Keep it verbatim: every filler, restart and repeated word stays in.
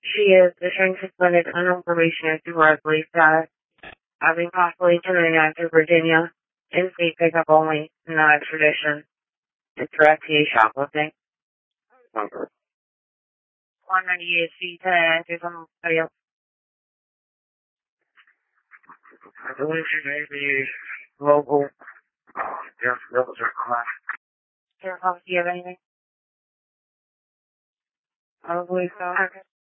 She is issuing suspended unprobationary supervised status, having possibly turning out to Virginia, in-state pickup only, no extradition. It's for F T A shoplifting. one ninety-eight C ten, do somebody else. I believe she may be local. Oh, yes, those are class. Care do you have anything? I believe so. Okay.